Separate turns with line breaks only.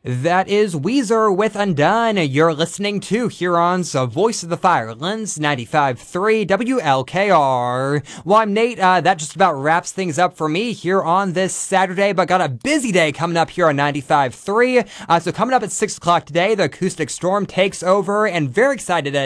That is Weezer with Undone. You're listening to Huron's Voice of the Firelands, 95.3 WLKR. Well, I'm Nate. That just about wraps things up for me here on this Saturday, but got a busy day coming up here on 95.3. So coming up at 6 o'clock today, the acoustic storm takes over, and very excited